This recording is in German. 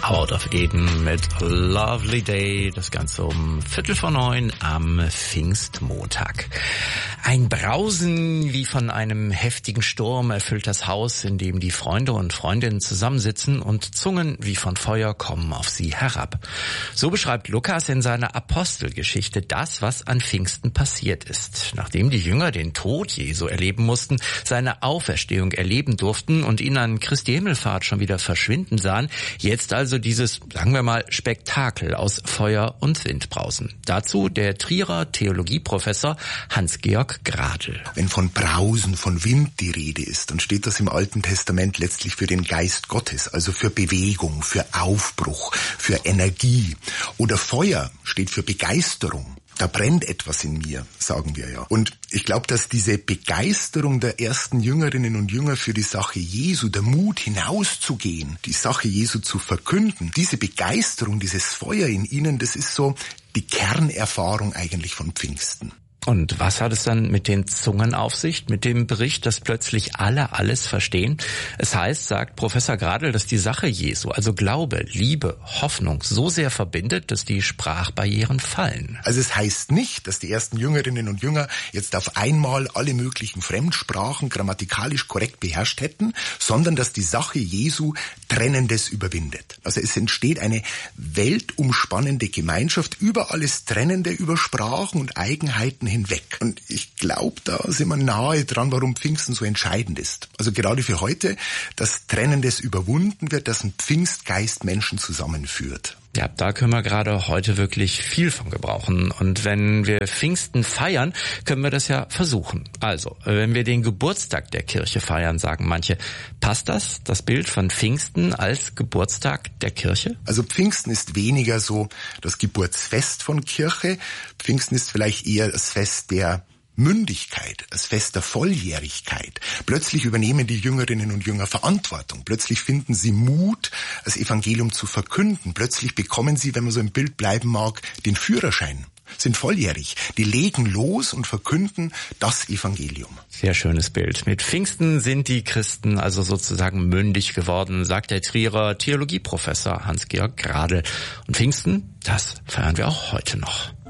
Out of Eden mit A Lovely Day, das Ganze um 8:45 am Pfingstmontag. Ein Brausen wie von einem heftigen Sturm erfüllt das Haus, in dem die Freunde und Freundinnen zusammensitzen, und Zungen wie von Feuer kommen auf sie herab. So beschreibt Lukas in seiner Apostelgeschichte das, was an Pfingsten passiert ist. Nachdem die Jünger den Tod Jesu erleben mussten, seine Auferstehung erleben durften und ihn an Christi Himmelfahrt schon wieder verschwinden sahen, jetzt also dieses, sagen wir mal, Spektakel aus Feuer und Windbrausen. Dazu der Trierer Theologieprofessor Hans-Georg Gradl. Wenn von Brausen, von Wind die Rede ist, dann steht das im Alten Testament letztlich für den Geist Gottes, also für Bewegung, für Aufbruch, für Energie. Oder Feuer steht für Begeisterung. Da brennt etwas in mir, sagen wir ja. Und ich glaube, dass diese Begeisterung der ersten Jüngerinnen und Jünger für die Sache Jesu, der Mut hinauszugehen, die Sache Jesu zu verkünden, diese Begeisterung, dieses Feuer in ihnen, das ist so die Kernerfahrung eigentlich von Pfingsten. Und was hat es dann mit den Zungen auf sich, mit dem Bericht, dass plötzlich alle alles verstehen? Es heißt, sagt Professor Gradl, dass die Sache Jesu, also Glaube, Liebe, Hoffnung, so sehr verbindet, dass die Sprachbarrieren fallen. Also es heißt nicht, dass die ersten Jüngerinnen und Jünger jetzt auf einmal alle möglichen Fremdsprachen grammatikalisch korrekt beherrscht hätten, sondern dass die Sache Jesu Trennendes überwindet. Also es entsteht eine weltumspannende Gemeinschaft über alles Trennende, über Sprachen und Eigenheiten hinweg. Und ich glaube, da sind wir nahe dran, warum Pfingsten so entscheidend ist. Also gerade für heute, dass Trennendes überwunden wird, dass ein Pfingstgeist Menschen zusammenführt. Ja, da können wir gerade heute wirklich viel von gebrauchen. Und wenn wir Pfingsten feiern, können wir das ja versuchen. Also, wenn wir den Geburtstag der Kirche feiern, sagen manche, passt das Bild von Pfingsten als Geburtstag der Kirche? Also Pfingsten ist weniger so das Geburtsfest von Kirche. Pfingsten ist vielleicht eher das Fest der Mündigkeit, das Fest der Volljährigkeit. Plötzlich übernehmen die Jüngerinnen und Jünger Verantwortung. Plötzlich finden sie Mut, das Evangelium zu verkünden. Plötzlich bekommen sie, wenn man so im Bild bleiben mag, den Führerschein, sind volljährig. Die legen los und verkünden das Evangelium. Sehr schönes Bild. Mit Pfingsten sind die Christen also sozusagen mündig geworden, sagt der Trierer Theologieprofessor Hans-Georg Gradl. Und Pfingsten, das feiern wir auch heute noch.